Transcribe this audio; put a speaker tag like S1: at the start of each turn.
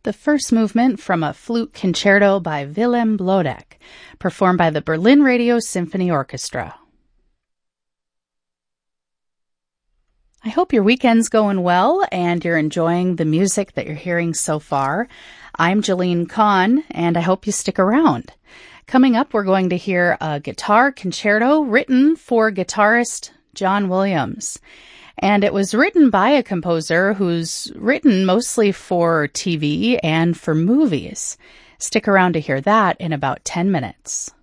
S1: The first movement from a flute concerto by Willem Bloedek, performed by the Berlin Radio Symphony Orchestra. I hope your weekend's going well and you're enjoying the music that you're hearing so far. I'm Jalene Kahn, and I hope you stick around. Coming up, we're going to hear a guitar concerto written for guitarist John Williams. And it was written by a composer who's written mostly for TV and for movies. Stick around to hear that in about 10 minutes.